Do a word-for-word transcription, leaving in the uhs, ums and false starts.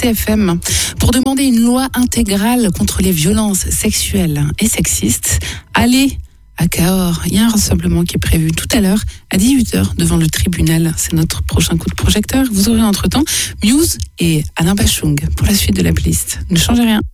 T F M pour demander une loi intégrale contre les violences sexuelles et sexistes. Allez à Cahors, il y a un rassemblement qui est prévu tout à l'heure à dix-huit heures devant le tribunal. C'est notre prochain coup de projecteur. Vous aurez entre-temps Muse et Alain Bachung pour la suite de la playlist. Ne changez rien.